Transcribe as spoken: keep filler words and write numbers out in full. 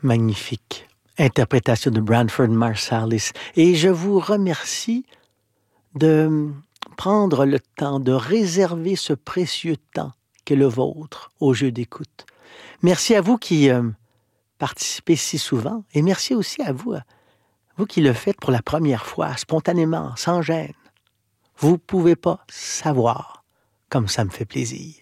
Magnifique interprétation de Branford Marsalis. Et je vous remercie de prendre le temps, de réserver ce précieux temps qu'est le vôtre au jeu d'écoute. Merci à vous qui euh, participez si souvent et merci aussi à vous, à vous qui le faites pour la première fois, spontanément, sans gêne. Vous ne pouvez pas savoir comme ça me fait plaisir.